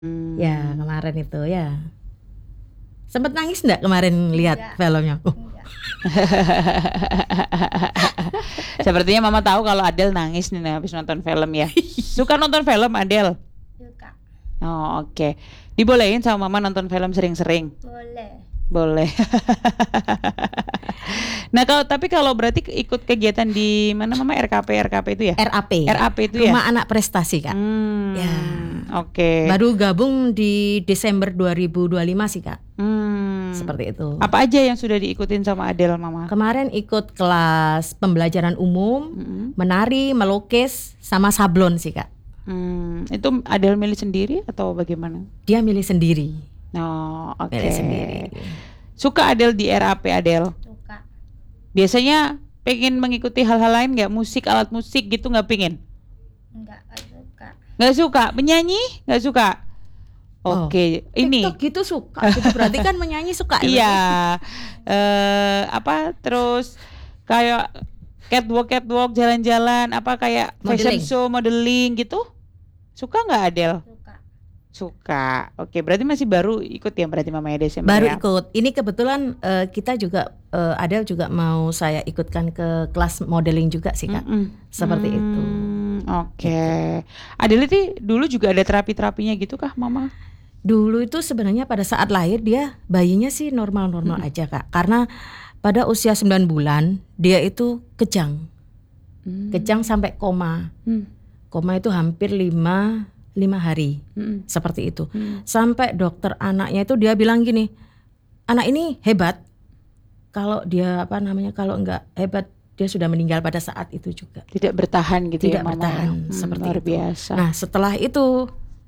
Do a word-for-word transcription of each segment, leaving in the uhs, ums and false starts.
Ya Mmm. kemarin itu ya. Sempet nangis nggak kemarin lihat Enggak. filmnya? Oh. Enggak. Sepertinya mama tahu kalau Adele nangis nih habis nonton film ya. Suka nonton film Adele? Suka. Oh oke. Dibolehin sama mama nonton film sering-sering? Boleh. Boleh. Nah kalau tapi kalau berarti ikut kegiatan di mana mama R-K-P R-K-P itu ya? R-A-P. R-A-P itu ya? Rumah Anak Prestasi, Kak. Mmm. Ya. Oke. Baru gabung di Desember dua ribu dua puluh lima sih, Kak. Mmm. Seperti itu. Apa aja yang sudah diikutin sama Adele mama? Kemarin ikut kelas pembelajaran umum, Mhm. menari, melukis, sama sablon sih, Kak. Mmm, itu Adele milih sendiri atau bagaimana? Dia milih sendiri. Oh oke. Milih sendiri. Suka Adele di R-A-P Adele? Suka. Biasanya pengen mengikuti hal-hal lain nggak? Musik, alat musik gitu nggak pengen? Enggak, enggak suka. Nggak suka? Menyanyi? Nggak suka? Oh, Oke, ini. TikTok gitu suka, gitu berarti kan menyanyi suka ya? Iya. Eh apa terus kayak catwalk catwalk jalan-jalan apa kayak fashion Modeling. show modeling gitu? Suka nggak Adele? Suka. Suka. Oke, berarti masih baru ikut ya berarti mamanya Desember Baru ya? ikut. Ini kebetulan eh, kita juga eh, Adele juga mau saya ikutkan ke kelas modeling juga sih, Kak. Mm-mm. Seperti itu. Hmm, Oke. Adele itu dulu juga ada terapi-terapinya gitu kah mama? Dulu itu sebenarnya pada saat lahir dia bayinya sih normal-normal aja, Kak. Karena pada usia sembilan bulan dia itu kejang. Hmm. Kejang sampai koma. Hmm. Koma itu hampir lima, lima hari. Mm-mm. Seperti itu. Hmm. Sampai dokter anaknya itu dia bilang gini, anak ini hebat. Kalau dia apa namanya kalau enggak hebat dia sudah meninggal pada saat itu juga. Tidak bertahan gitu Tidak ya mama? bertahan, Hmm, seperti luar itu. biasa. Nah setelah itu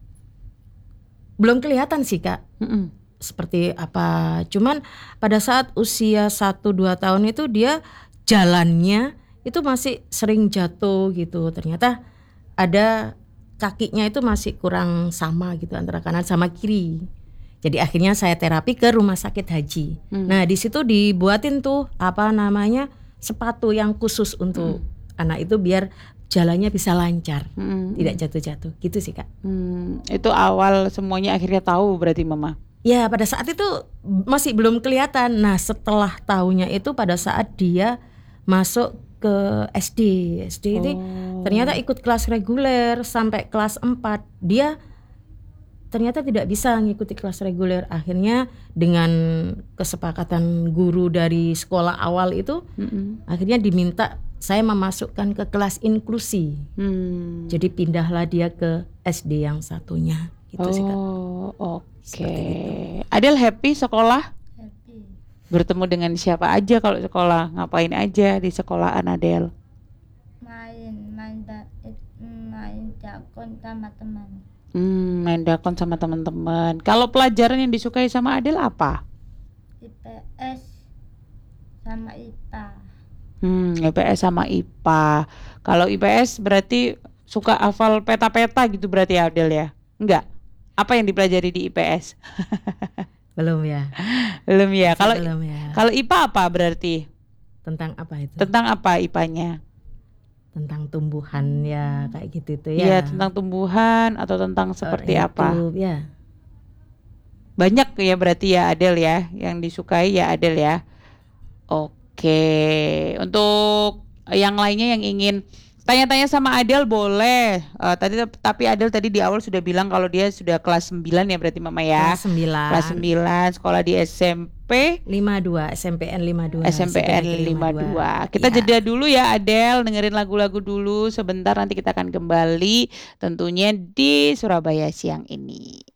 belum kelihatan sih, Kak. Mm-mm. Seperti apa. Cuman pada saat usia satu dua tahun itu dia jalannya itu masih sering jatuh gitu. Ternyata ada kakinya itu masih kurang sama gitu antara kanan sama kiri. Jadi akhirnya saya terapi ke rumah sakit haji. Hmm. Nah di situ dibuatin tuh apa namanya sepatu yang khusus untuk anak itu biar jalannya bisa lancar, Mm-mm. tidak jatuh-jatuh. Gitu sih, Kak. Hmm, itu awal semuanya akhirnya tahu berarti mama. Ya pada saat itu masih belum kelihatan. Nah setelah tahunya itu pada saat dia masuk ke S D. S D ini Oh. ternyata ikut kelas reguler sampai kelas empat. Dia ternyata tidak bisa ngikuti kelas reguler. Akhirnya dengan kesepakatan guru dari sekolah awal itu, Mm-mm. akhirnya diminta saya memasukkan ke kelas inklusi. Hmm. Jadi pindahlah dia ke S D yang satunya. Gitu sih, Kak. Oh oke. Seperti itu. Adele happy sekolah? Happy. Bertemu dengan siapa aja kalau sekolah? Ngapain aja di sekolahan Adele? Main, main ba- eh, main jakun sama teman. Hmm, main dakon sama teman-teman. Kalau pelajaran yang disukai sama Adele apa? I P S sama I P A. Hmm, I P S sama I P A. Kalau I P S berarti suka hafal peta-peta gitu berarti ya Adele ya? Enggak. Apa yang dipelajari di I P S? Belum ya. Belum ya. Kalau Belum ya. kalau I P A apa berarti? Tentang apa itu? Tentang apa I P A-nya? Tentang tumbuhan ya kayak gitu itu Iya, ya. tentang tumbuhan atau tentang seperti Or apa? hidup, ya. Banyak ya berarti ya Adele ya yang disukai ya Adele ya. Oke. Untuk yang lainnya yang ingin tanya-tanya sama Adele boleh. Eh, tadi tapi Adele tadi di awal sudah bilang kalau dia sudah kelas sembilan ya berarti mama ya. Kelas sembilan. Kelas sembilan, sekolah di S M P lima puluh dua, S M P N lima puluh dua. S M P N lima puluh dua. Kita Ya. jeda dulu ya Adele, dengerin lagu-lagu dulu sebentar nanti kita akan kembali tentunya di Surabaya siang ini.